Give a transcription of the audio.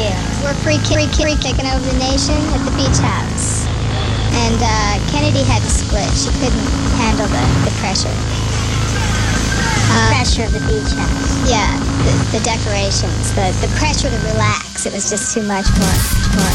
Yeah. We're free taking over the nation at the beach house. And Kennedy had to split. She couldn't handle the pressure. Pressure of the beach house. Yeah, the decorations, the pressure to relax. It was just too much for her.